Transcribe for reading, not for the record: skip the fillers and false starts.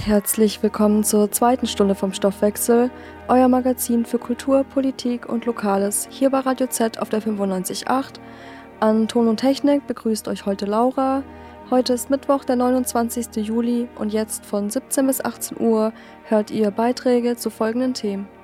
Herzlich willkommen zur zweiten Stunde vom Stoffwechsel, euer Magazin für Kultur, Politik und Lokales, hier bei Radio Z auf der 95.8. An Ton und Technik begrüßt euch heute Laura. Heute ist Mittwoch, der 29. Juli und jetzt von 17 bis 18 Uhr hört ihr Beiträge zu folgenden Themen.